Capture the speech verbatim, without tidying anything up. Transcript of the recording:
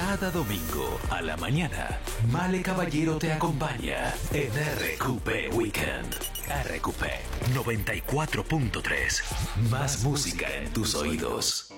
Cada domingo a la mañana, Male Caballero te acompaña en R Q P Weekend. R Q P noventa y cuatro punto tres. Más música en tus oídos.